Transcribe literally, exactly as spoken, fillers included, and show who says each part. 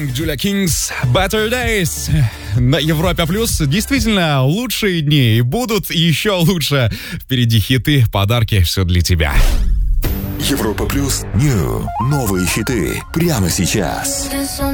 Speaker 1: Julia Kings, Better Days на Европе Плюс. Действительно, лучшие дни будут еще лучше. Впереди хиты, подарки, все для тебя.
Speaker 2: Европа Плюс. Нью. Новые хиты прямо сейчас.